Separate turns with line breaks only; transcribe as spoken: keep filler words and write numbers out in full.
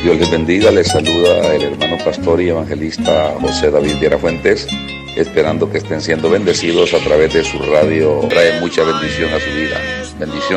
Dios les bendiga, les saluda el hermano pastor y evangelista José David Viera Fuentes, esperando que estén siendo bendecidos a través de su radio. Trae mucha bendición a su vida. Bendición.